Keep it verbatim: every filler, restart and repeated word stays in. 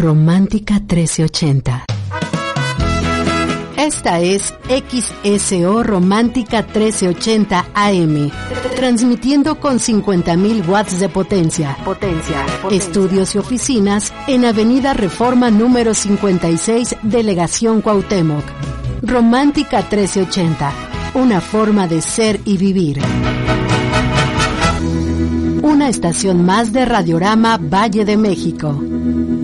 Romántica trece ochenta. Esta es X S O Romántica trece ochenta A M, transmitiendo con cincuenta mil watts de potencia. Potencia, potencia. Estudios y oficinas en Avenida Reforma número cincuenta y seis, Delegación Cuauhtémoc. Romántica trece ochenta, una forma de ser y vivir. Una estación más de Radiorama Valle de México.